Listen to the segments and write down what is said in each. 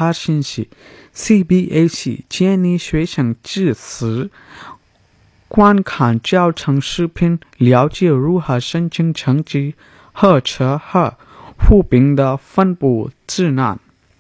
查信息。CBAC 建议学生至此观看教程视频，了解如何申请成绩、核测和辅兵的分布指南。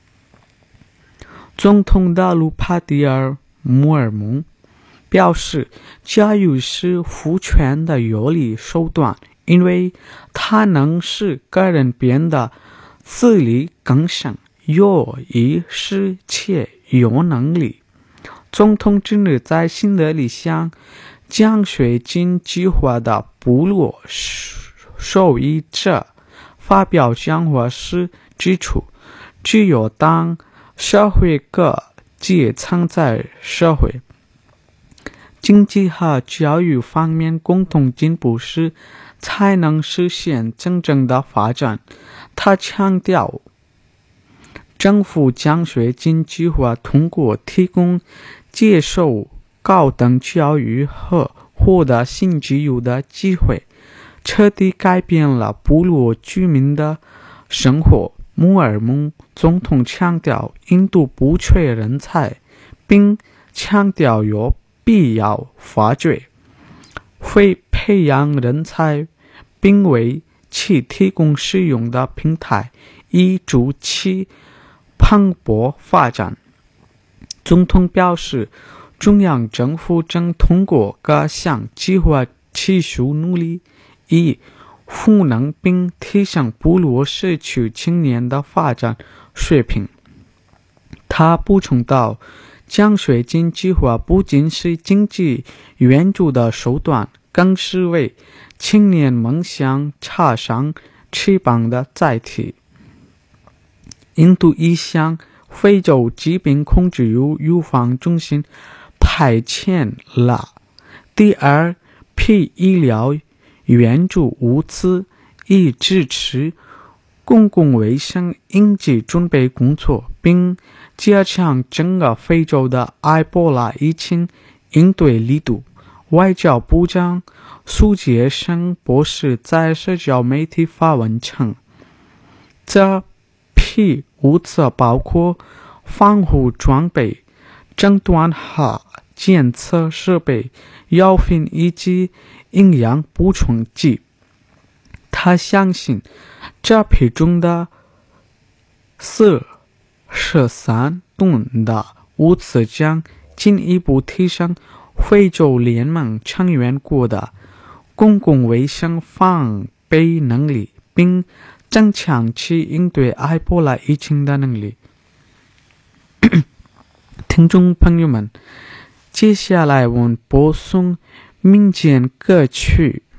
总统大陆帕蒂尔·穆尔蒙表示，教育是赋权的有力手段，因为它能使个人变得自力更生、有意识且有能力。总统今日在新德里向奖学金计划的部落受益者发表讲话时指出，只有当社会各阶层在社会、经济和教育方面共同进步时，才能实现真正的发展。他强调，政府奖学金计划通过提供接受高等教育和获得新自由的机会，彻底改变了部落居民的生活。穆尔蒙总统强调印度不缺人才，并强调有必要发掘、会培养人才，并为其提供适用的平台，以助其蓬勃发展。总统表示，中央政府正通过各项计划持续努力，以赋能并提升部落社区青年的发展水平。他补充道，奖学金计划不仅是经济援助的手段，更是为青年梦想插上翅膀的载体。印度已向非洲疾病控制与预防中心派遣了第二批医疗援助物资，以支持公共卫生应急准备工作，并加强整个非洲的埃博拉疫情应对力度。外交部长苏杰生博士在社交媒体发文称，这批物资包括防护装备、诊断和检测设备、药品以及营养补充剂。他相信这批中的13吨的物资将进一步提升非洲联盟成员国的公共卫生防备能力，并增强其应对埃博拉疫情的能力。听众朋友们，接下来我们播送民间歌曲